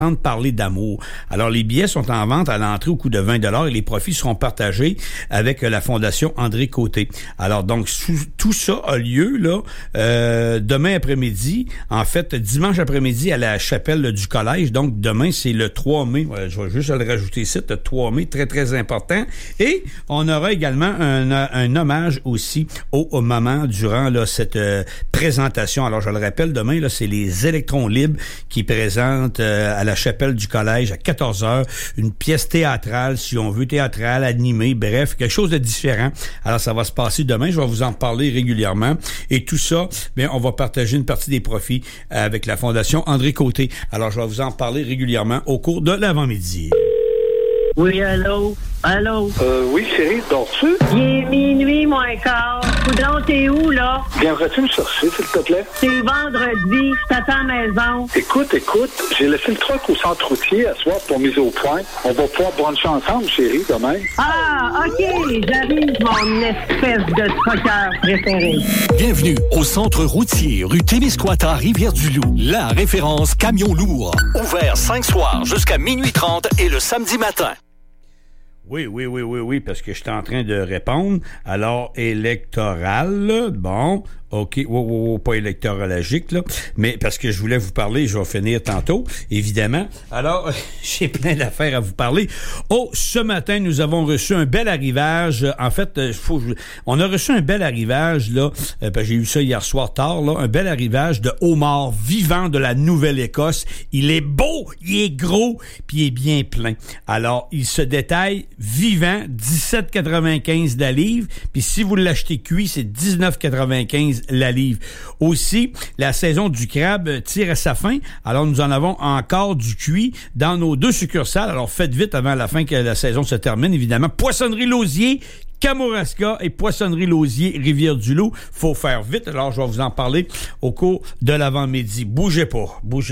parler d'amour. Alors, les billets sont en vente à l'entrée au coût de 20$ et les profits seront partagés avec la Fondation André Côté. Alors, donc, tout ça a lieu, là, demain après-midi, en fait, dimanche après-midi à la chapelle du collège. Donc, demain, c'est le 3 mai. Je vais juste le rajouter ici, le 3 mai, très, très important. Et on aura également un hommage aussi aux mamans durant là, cette présentation. Alors, je le rappelle, demain, là, c'est les Électrons libres qui présentent à la chapelle du collège à 14h, une pièce théâtrale, si on veut, théâtrale, animée, bref, quelque chose de différent. Alors, ça va se passer demain, je vais vous en parler régulièrement. Et tout ça, bien, on va partager une partie des profits avec la Fondation André Côté. Alors, je vais vous en parler régulièrement au cours de l'avant-midi. Oui, allô? Allô? Oui, chérie, dors-tu? Il est minuit, moins quart. Coudonc, t'es où, là? Viendrais-tu me chercher, s'il te plaît? C'est vendredi, je t'attends à la maison. Écoute, j'ai laissé le truck au centre routier à soir pour mise au point. On va pouvoir bruncher ensemble, chérie, demain. Ah, OK, j'arrive, mon espèce de trucker préféré. Bienvenue au centre routier, rue Témiscouata, Rivière-du-Loup. La référence camion lourd. Ouvert 5 soirs jusqu'à minuit 30 et le samedi matin. Oui, parce que je suis en train de répondre. Alors, électoral, bon, OK, pas électorologique, là, mais parce que je voulais vous parler, je vais finir tantôt, évidemment. Alors, j'ai plein d'affaires à vous parler. Oh, ce matin, nous avons reçu un bel arrivage. En fait, on a reçu un bel arrivage, là, parce que j'ai eu ça hier soir tard, là, un bel arrivage de homard vivant de la Nouvelle-Écosse. Il est beau, il est gros, puis il est bien plein. Alors, il se détaille vivant, 17,95 la livre, puis si vous l'achetez cuit, c'est 19,95 la livre. Aussi, la saison du crabe tire à sa fin. Alors, nous en avons encore du cuit dans nos 2 succursales. Alors, faites vite avant la fin que la saison se termine, évidemment. Poissonnerie Lausier, Kamouraska et Poissonnerie Lausier, Rivière-du-Loup. Faut faire vite. Alors, je vais vous en parler au cours de l'avant-midi. Bougez pas,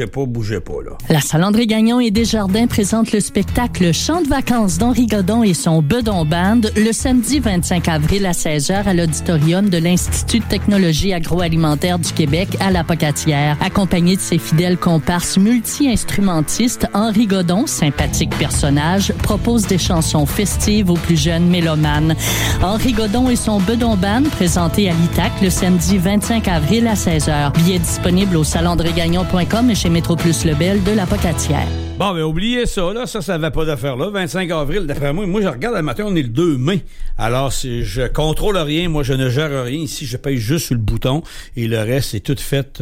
là. La Salandré Gagnon et Desjardins présente le spectacle Chants de vacances d'Henri Godon et son Bedon Band le samedi 25 avril à 16h à l'auditorium de l'Institut de technologie agroalimentaire du Québec à La Pocatière. Accompagné de ses fidèles comparses multi-instrumentistes, Henri Godon, sympathique personnage, propose des chansons festives aux plus jeunes mélomanes. Henri Godon et son Bedon Band, présenté à l'ITAC le samedi 25 avril à 16h. Billets disponibles au salondrégagnon.com et chez Métroplus Lebel de La Pocatière. Bon, ben oubliez ça, là. Ça va pas d'affaire là. 25 avril, d'après moi, je regarde le matin, on est le 2 mai. Alors, je contrôle rien, moi, je ne gère rien. Ici, je paye juste sur le bouton et le reste, c'est tout fait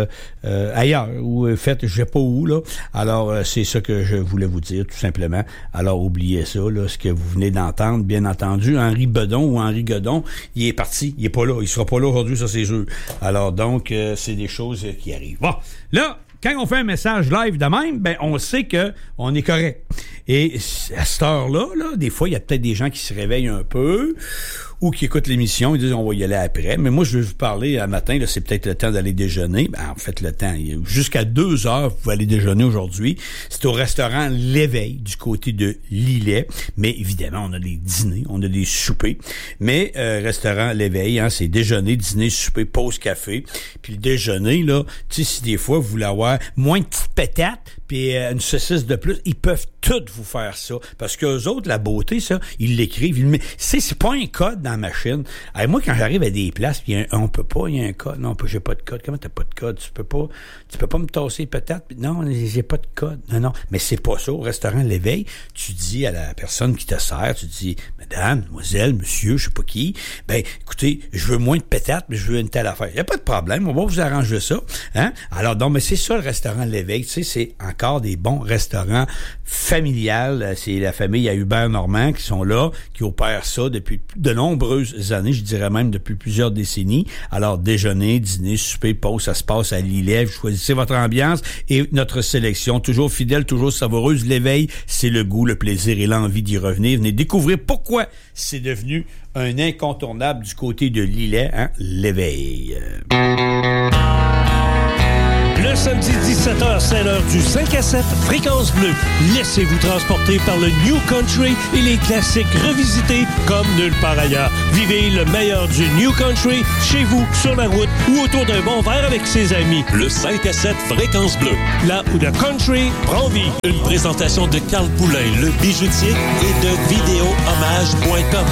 ailleurs ou fait, je sais pas où, là. Alors, c'est ça que je voulais vous dire, tout simplement. Alors, oubliez ça, là, ce que vous venez d'entendre, bien entendu. Henri Bedon ou Henri Godon, il est parti, il est pas là. Il sera pas là aujourd'hui, ça, c'est sûr. Alors, donc, c'est des choses qui arrivent. Bon, là, quand on fait un message live de même, ben on sait que on est correct. Et à cette heure-là, des fois, il y a peut-être des gens qui se réveillent un peu ou qui écoutent l'émission, ils disent on va y aller après. Mais moi, je vais vous parler un matin, là, c'est peut-être le temps d'aller déjeuner. Ben, en fait, le temps, jusqu'à 2h, vous pouvez aller déjeuner aujourd'hui. C'est au restaurant L'Éveil, du côté de Lillet. Mais évidemment, on a des dîners, on a des soupers. Mais restaurant L'Éveil, hein, c'est déjeuner, dîner, souper, pause café. Puis le déjeuner, là, tu sais, si des fois, vous voulez avoir moins de petites pétates, puis une saucisse de plus, ils peuvent toutes vous faire ça. Parce qu'eux autres, la beauté, ça, ils l'écrivent. C'est pas un code dans la machine. Alors, moi, quand j'arrive à des places, puis on peut pas, il y a un code. Non, j'ai pas de code. Comment t'as pas de code? Tu peux pas me tasser peut-être? Non, j'ai pas de code. Non. Mais c'est pas ça. Au restaurant L'Éveil, tu dis à la personne qui te sert, tu dis, madame, mademoiselle, monsieur, je sais pas qui, ben, écoutez, je veux moins de pétates, mais je veux une telle affaire. Il y a pas de problème. On va vous arranger ça. Hein? Alors, donc, mais c'est ça, le restaurant L'Éveil. Tu sais, c'est encore des bons restaurants familiales. C'est la famille à Hubert Normand qui sont là, qui opèrent ça depuis de nombreuses années, je dirais même depuis plusieurs décennies. Alors, déjeuner, dîner, souper, pause, ça se passe à Lillet. Vous choisissez votre ambiance et notre sélection, toujours fidèle, toujours savoureuse. L'Éveil, c'est le goût, le plaisir et l'envie d'y revenir. Venez découvrir pourquoi c'est devenu un incontournable du côté de Lillet, hein, L'Éveil. Le Le samedi 17h, c'est l'heure du 5 à 7 Fréquence Bleue. Laissez-vous transporter par le New Country et les classiques revisités comme nulle part ailleurs. Vivez le meilleur du New Country chez vous, sur la route ou autour d'un bon verre avec ses amis. Le 5 à 7 Fréquence Bleue. Là où le country prend vie. Une présentation de Carl Poulain, le bijoutier, et de vidéohommage.com.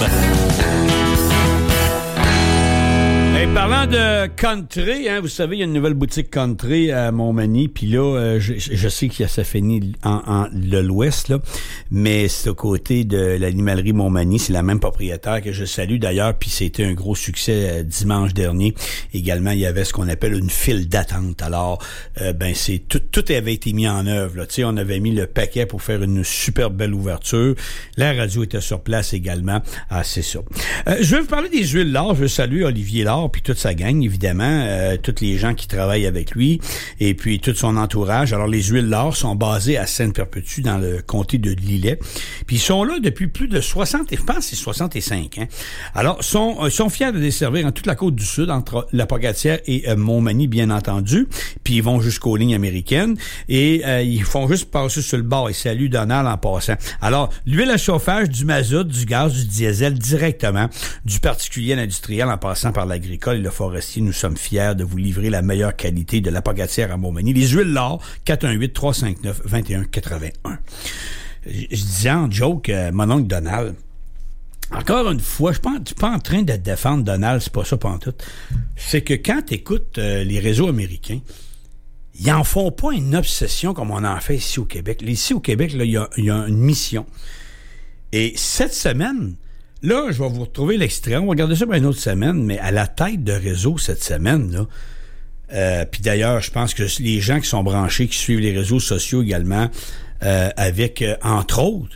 Hey, parlant de country, vous savez, il y a une nouvelle boutique country à Montmagny, puis là, je sais que ça finit en l'ouest, là, mais c'est aux côtés de l'animalerie Montmagny, c'est la même propriétaire que je salue d'ailleurs, puis c'était un gros succès dimanche dernier. Également, il y avait ce qu'on appelle une file d'attente. Alors, c'est tout avait été mis en œuvre, là. Tu sais, on avait mis le paquet pour faire une super belle ouverture. La radio était sur place également. Ah, c'est ça. Je vais vous parler des huiles L'Or. Je salue Olivier L'Or puis toute sa gang, évidemment, tous les gens qui travaillent avec lui et puis tout son entourage. Alors, les huiles L'Or sont basées à Sainte-Perpétue, dans le comté de Lillet. Puis ils sont là depuis plus de 60, je pense que c'est 65 ans. Alors, sont fiers de desservir en toute la côte du Sud, entre la Pocatière et Montmagny, bien entendu. Puis ils vont jusqu'aux lignes américaines et ils font juste passer sur le bord. Ils saluent Donald en passant. Alors, l'huile à chauffage, du mazout, du gaz, du diesel, directement, du particulier à l'industriel en passant par l'agricole et le forestier, nous sommes fiers de vous livrer la meilleure qualité de la Pocatière à Montmagny. Les huiles L'Or, 418-359-2181. Je disais en joke, mon oncle Donald, encore une fois, je suis pas en train de défendre Donald, c'est pas ça pantoute. C'est que quand tu écoutes les réseaux américains, ils en font pas une obsession comme on en fait ici au Québec. Ici au Québec, là, il y a une mission. Et cette semaine, là, je vais vous retrouver l'extrait. On va regarder ça pour une autre semaine, mais à la tête de réseau cette semaine, là. Puis d'ailleurs, je pense que les gens qui sont branchés, qui suivent les réseaux sociaux également, avec, entre autres,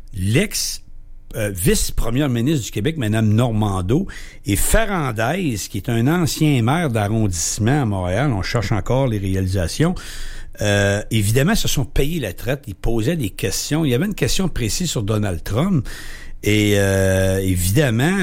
vice-première ministre du Québec, Mme Normando, et Ferrandez, qui est un ancien maire d'arrondissement à Montréal. On cherche encore les réalisations. Évidemment, se sont payés la traite. Ils posaient des questions. Il y avait une question précise sur Donald Trump. Et évidemment,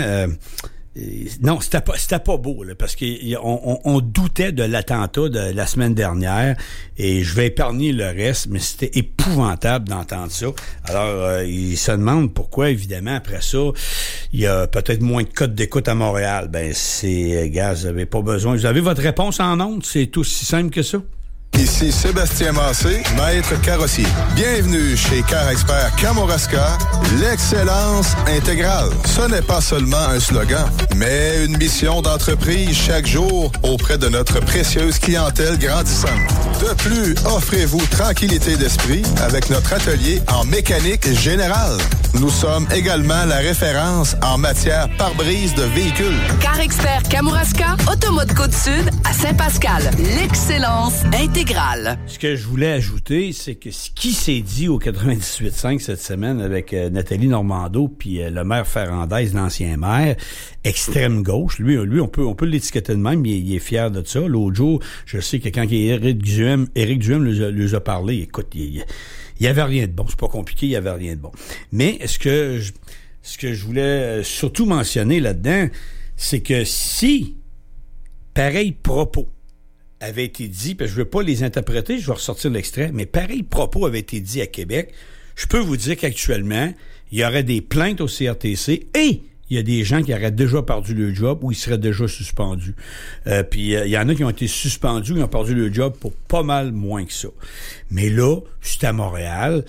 non, c'était pas beau, là, parce qu'on doutait de l'attentat de la semaine dernière, et je vais épargner le reste, mais c'était épouvantable d'entendre ça. Alors, ils se demandent pourquoi, évidemment, après ça, il y a peut-être moins de codes d'écoute à Montréal. Ben, gars, vous avez pas besoin. Vous avez votre réponse en ondes, c'est aussi simple que ça. Ici Sébastien Massé, maître carrossier. Bienvenue chez Car Expert Kamouraska, l'excellence intégrale. Ce n'est pas seulement un slogan, mais une mission d'entreprise chaque jour auprès de notre précieuse clientèle grandissante. De plus, offrez-vous tranquillité d'esprit avec notre atelier en mécanique générale. Nous sommes également la référence en matière pare-brise de véhicules. Car Expert Kamouraska, Automode Côte-Sud à Saint-Pascal. L'excellence intégrale. Ce que je voulais ajouter, c'est que ce qui s'est dit au 98.5 cette semaine avec Nathalie Normando puis le maire Ferrandez, l'ancien maire, extrême gauche, lui on peut l'étiqueter de même, il est fier de ça. L'autre jour, je sais que quand Éric Duhem les a parlé, écoute, il y avait rien de bon, c'est pas compliqué, il y avait rien de bon. Mais ce que je voulais surtout mentionner là-dedans, c'est que si pareil propos avait été dit, parce que je veux pas les interpréter, je vais ressortir l'extrait, mais pareil propos avait été dit à Québec, je peux vous dire qu'actuellement, il y aurait des plaintes au CRTC et il y a des gens qui auraient déjà perdu leur job ou ils seraient déjà suspendus. Puis il y en a qui ont été suspendus, qui ont perdu leur job pour pas mal moins que ça. Mais là, c'est à Montréal.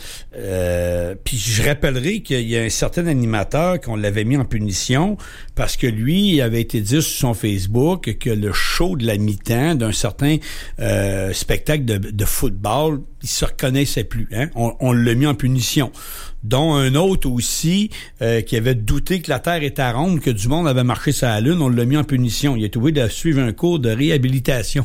Puis je rappellerai qu'il y a un certain animateur qu'on l'avait mis en punition parce que lui, il avait été dit sur son Facebook que le show de la mi-temps d'un certain spectacle de football, il se reconnaissait plus. Hein? On l'a mis en punition. Dont un autre aussi qui avait douté que la Terre était ronde, que du monde avait marché sur la Lune, on l'a mis en punition. Il est obligé de suivre un cours de réhabilitation.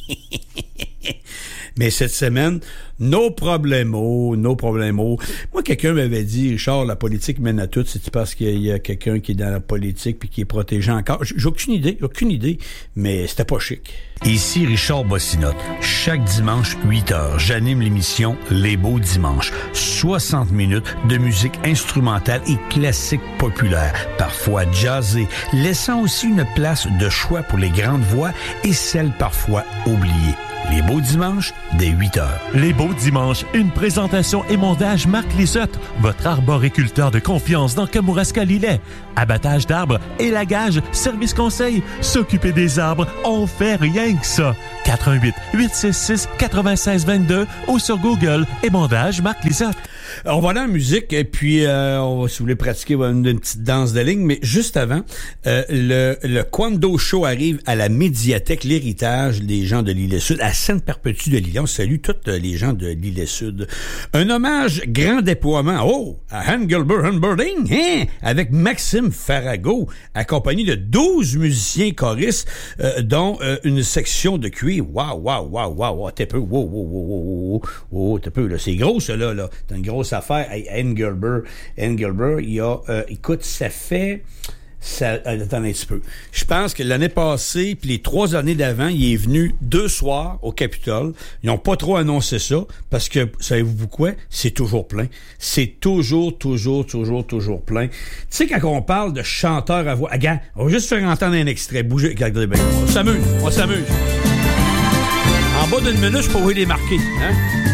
Mais cette semaine, no problemo. Moi, quelqu'un m'avait dit, Richard, la politique mène à tout, c'est parce qu'il y a quelqu'un qui est dans la politique puis qui est protégé encore. J'ai aucune idée, mais c'était pas chic. Ici Richard Bossinotte. Chaque dimanche, 8h, j'anime l'émission Les Beaux Dimanches. 60 minutes de musique instrumentale et classique populaire, parfois jazzée, laissant aussi une place de choix pour les grandes voix et celles parfois oubliées. Les Beaux Dimanches, dès 8 heures. Les Beaux Dimanches, une présentation émondage Marc Lisotte, votre arboriculteur de confiance dans Kamouraska-Lillet. Abattage d'arbres, élagage, service conseil, s'occuper des arbres, on fait rien que ça. 88 866 9622 ou sur Google, émondage Marc Lisotte. On va aller en musique et puis on va, si vous voulez pratiquer une petite danse de ligne, mais juste avant, le Kwando Show arrive à la médiathèque L'Héritage des gens de l'Île-Sud, à Sainte-Perpétue de Lille. On salue tous les gens de l'Île-Sud. Un hommage grand déploiement, à Engelbert Humberding, avec Maxime Farago, accompagné de 12 musiciens choristes, dont une section de cuir. Wow, t'es peu, t'es peu, là, c'est gros, ça, là. T'as une grosse affaire. Hey, Engelbert, il y a, écoute, ça fait... attends un petit peu. Je pense que l'année passée, puis les 3 années d'avant, il est venu 2 soirs au Capitole. Ils n'ont pas trop annoncé ça, parce que, savez-vous quoi? C'est toujours plein. C'est toujours plein. Tu sais, quand on parle de chanteurs à voix... Regarde, on va juste faire entendre un extrait. Bougez. On s'amuse. En bas d'une minute, je peux vous les marquer. Hein?